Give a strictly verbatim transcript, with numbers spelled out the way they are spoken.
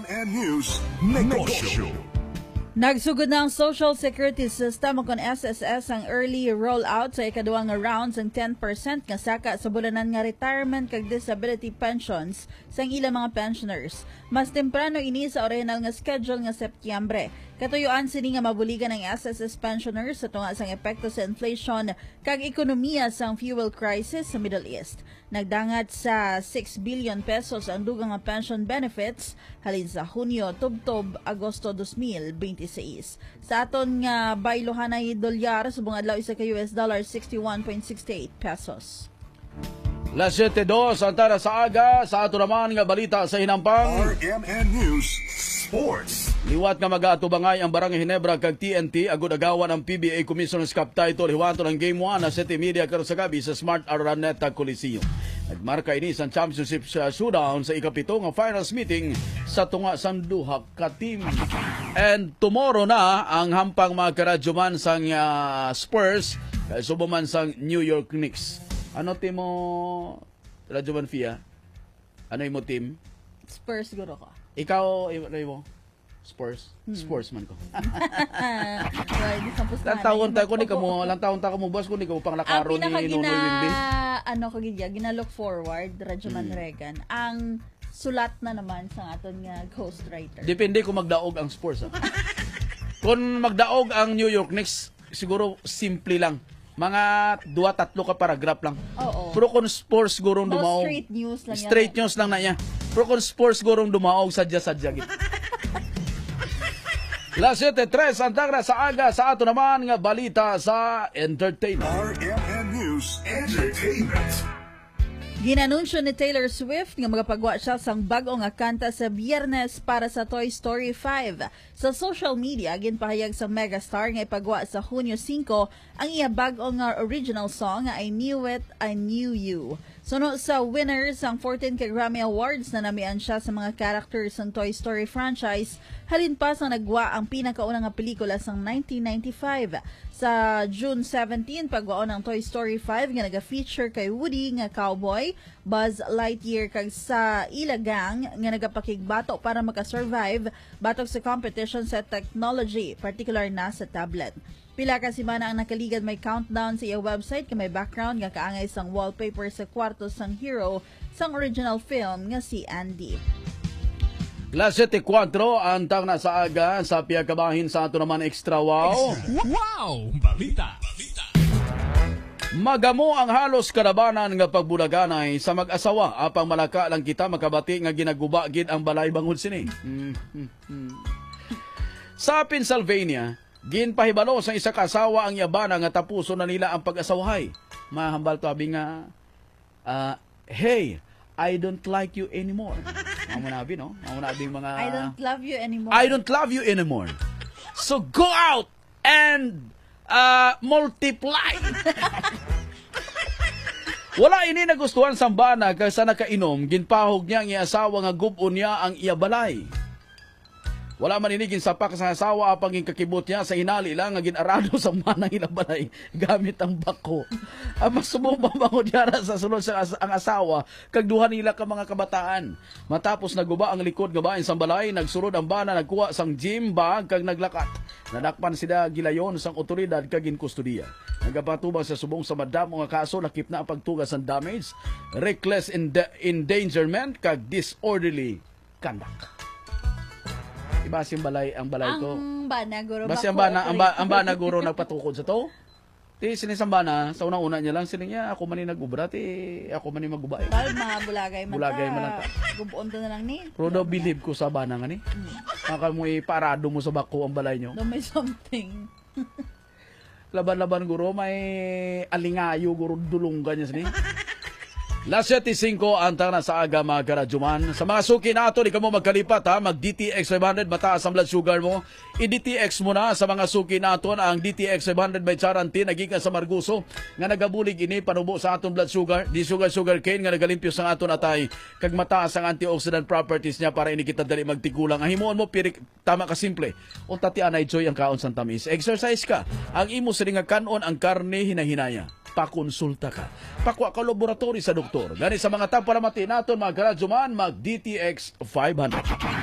M News Negosyo. Nagsugod na ang Social Security System o kon S S S ang early rollout sa ikaduhang rounds ng ten percent nga saka sa bulanan nga retirement kag disability pensions sa ilang mga pensioners. Mas temprano ini sa original nga schedule nga Setyembre. Katuyuan sini nga mabuligan ang S S S pensioners sa tunga sang epekto sa inflation kag ekonomiya sang fuel crisis sa Middle East. Nagdangat sa six billion pesos ang dugang nga pension benefits halin sa Hunyo, tubtob, Agosto twenty twenty-six. Sa aton nga baylohanay dolyar subong adlaw isa ka U S dollar sixty-one point six eight pesos. Las siete dos ang tara sa aga sa ato naman nga balita sa hinampang R M N News Sports. Liwat nga mag-aatubangay ang Barangay Ginebra kag T N T agud agawan ang P B A Commissioner's Cup title hiwato ng Game one na City Media karon sa gabi sa Smart Araneta Coliseum. Nagmarka ini sa championship showdown sa ikapito nga finals meeting sa tunga sang duha ka team. And tomorrow na ang hampang mga karadyoman sang uh, Spurs kay subuman sang New York Knicks. Ano team mo, Radyoman Fia? Ano imo team? Spurs guro ko. Ikaw, ano mo? Spurs? Hmm. Sportsman ko. Lang taon tayo ko ni kamo, lang taon tayo mo boss ko ni kamo pang lakaro ni Nonoy Wimby. Ano ko gidya, gina-look forward Radyoman hmm. Regan ang sulat na naman sa aton nga ghostwriter. Depende kung magdaog ang Spurs. Ha? Kung magdaog ang New York Knicks, siguro simple lang. Mga dua tatlo ka paragraph lang. Oo. Pero kung sports gurong dumaog. Straight news lang yan. Straight news lang na niya. Pero kung sports gurong dumaog, sadya-sadya gito. Las siete tres ang tagra sa aga sa ato naman nga balita sa entertainment. R M N News Entertainment. Ginanunsyo ni Taylor Swift nga magapagwa siya sang bag-o nga kanta sa Biyernes para sa Toy Story five. Sa social media, ginpahayag sa megastar nga ipagwa sa Hunyo five ang iya bag-o nga original song nga I Knew It, I Knew You. Suno sa winners ang fourteen ka Grammy Awards na namian siya sa mga characters ng Toy Story franchise, halin pa sa nagwa ang pinakaunang nga pelikula sang nineteen ninety-five. Sa June seventeenth, pagwaon ng Toy Story five nga naga-feature kay Woody nga cowboy, Buzz Lightyear kag sa ilagang nga nagapakigbato para makasurvive batok sa competition sa technology, particular na sa tablet. Pila ka semana ang nakaligad may countdown sa iya website ka may background nga kaangay sang wallpaper sa kwarto sang hero sang original film nga si Andy. Las siete cuatro ang tang na sa aga sa piyakabahin sa ato naman extra wow. Wow! Balita! Balita! Magamo ang halos karabanan nga pagbulaganay sa mag-asawa apang malaka lang kita makabati nga ginaguba gid ang balay bangod sini. Mm-hmm. Sa Pennsylvania, ginpahibalo sa isa ka asawa ang yabana nga tapuso na nila ang pag-asawahay. Mahambal to abi nga uh, hey, I don't like you anymore. Amo na abi no? Amo na abi mga I don't love you anymore. I don't love you anymore. So go out and uh, multiply. Wala ini nagustuhan sa bana kaysa nakainom, ginpahog niya ang iasawa nga gubon niya ang iyabalay. Wala man inigin sa pak sa asawa apang kakibot niya sa hinali lang nga ginarado sa manang ilabalay gamit ang bako. Ang masumubang bangon niya sa sunod sa as- ang asawa kag duha nila ka mga kabataan. Matapos naguba ang likod nga bahin sa balay, nagsurod ang bana nagkuha sang gym bag kag naglakat. Nadakpan sila gilayon sang otoridad kag ginkustudiya. Nagapatubang sa subong sa madamo nga kaso lakip na ang pagtugas ng damage, reckless ende- endangerment kag disorderly conduct. Ibasi ang balay ang balay ko. Ang bana guro Basi ang bana ang, ba, ang bana guro nagpatukod sa to. Ti sinisang bana sa unang-una niya lang siling niya ako man ni nagubra ti ako man ni magubay. Bal mga bulagay man. Bulagay man ta. Gubon to na lang ni. Pero daw believe ko sa bana nga ni. Hmm. Maka mo iparado mo sa bako ang balay nyo. No may something. Laban-laban guro may alingayo guro dulunggan niya sini. Las siete cinco ang tang na sa aga mga karadyoman. Sa mga suki nato, di ka mo magkalipat ha, mag-D T X five hundred, mataas ang blood sugar mo. I-D T X mo na sa mga suki nato ang D T X five hundred by Charantin, nagikan sa Marguso, nga nagabulig ini, panubo sa aton blood sugar, di sugar sugar cane, nga nagalimpyo sa aton atay, kag mataas ang antioxidant properties niya para ini kita dali magtigulang. Ang himuon mo, pirik, tama ka simple. O tati anay joy ang kaon sa tamis. Exercise ka. Ang imo sa nga kanon ang karne hinahinaya. Pakonsulta ka. Pakwa ka laboratory sa doktor. Gani sa mga tampalamati naton mga karadyoman, mag-D T X five hundred.